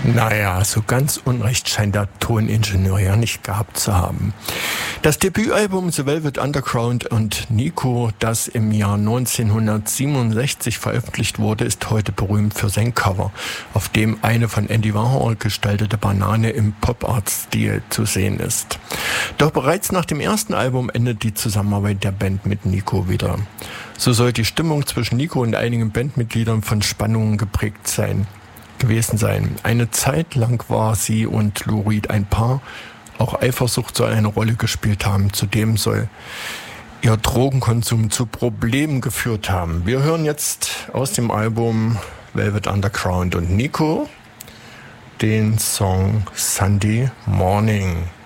Naja, so ganz Unrecht scheint der Toningenieur ja nicht gehabt zu haben. Das Debütalbum The Velvet Underground und Nico, das im Jahr 1967 veröffentlicht wurde, ist heute berühmt für sein Cover, auf dem eine von Andy Warhol gestaltete Banane im Pop-Art-Stil zu sehen ist. Doch bereits nach dem ersten Album endet die Zusammenarbeit der Band mit Nico wieder. So soll die Stimmung zwischen Nico und einigen Bandmitgliedern von Spannungen geprägt gewesen sein. Eine Zeit lang war sie und Lou Reed ein Paar. Auch Eifersucht soll eine Rolle gespielt haben. Zudem soll ihr Drogenkonsum zu Problemen geführt haben. Wir hören jetzt aus dem Album Velvet Underground und Nico den Song Sunday Morning.